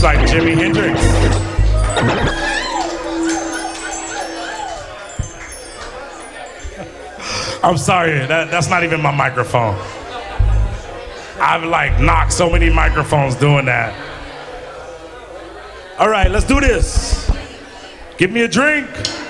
like Jimi Hendrix. I'm sorry, that's not even my microphone. I've like knocked so many microphones doing that. All right, let's do this. Give me a drink.